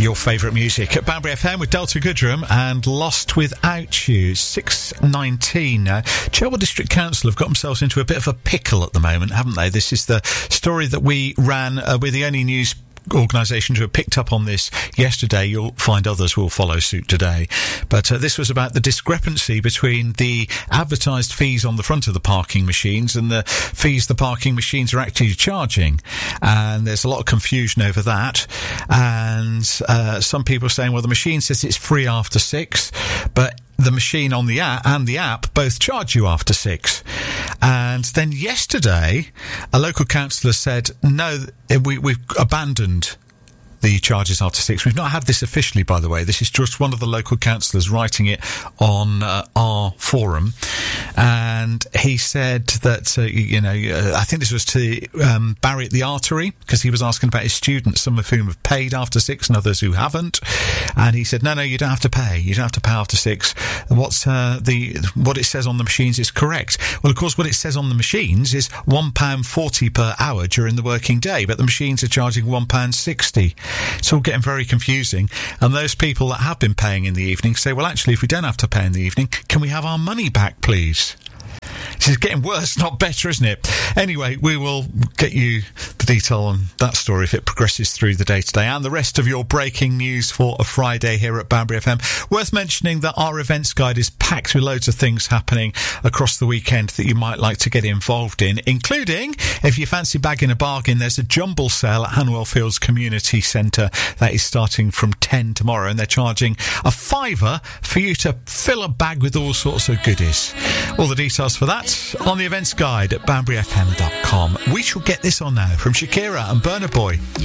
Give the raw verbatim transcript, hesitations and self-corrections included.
Your favourite music at Banbury F M with Delta Goodrem and Lost Without You. six nineteen now. Cherwell District Council have got themselves into a bit of a pickle at the moment, haven't they? This is the story that we ran. Uh, we're the only news organisations who have picked up on this yesterday. You'll find others will follow suit today. But uh, this was about the discrepancy between the advertised fees on the front of the parking machines and the fees the parking machines are actually charging. And there's a lot of confusion over that. And uh, some people are saying, well, the machine says it's free after six, but the machine on the app and the app both charge you after six. And then yesterday, a local councillor said, no, we, we've abandoned the charges after six. We've not had this officially, by the way. This is just one of the local councillors writing it on uh, our forum. And he said that, uh, you know, uh, I think this was to um, Barry at the Artery, because he was asking about his students, some of whom have paid after six and others who haven't. And he said, no, no, you don't have to pay. You don't have to pay after six. What's uh, the what it says on the machines is correct. Well, of course, what it says on the machines is one pound forty per hour during the working day, but the machines are charging one pound sixty. It's all getting very confusing. And those people that have been paying in the evening say, well, actually, if we don't have to pay in the evening, can we have our money back, please? This is getting worse, not better, isn't it? Anyway, we will get you the detail on that story if it progresses through the day today, and the rest of your breaking news for a Friday here at Banbury F M. Worth mentioning that our events guide is packed with loads of things happening across the weekend that you might like to get involved in, including, if you fancy bagging a bargain, there's a jumble sale at Hanwell Fields Community Centre that is starting from ten tomorrow, and they're charging a fiver for you to fill a bag with all sorts of goodies. All the details for that on the events guide at banbury f m dot com. We shall get this on now from Shakira and Burna Boy.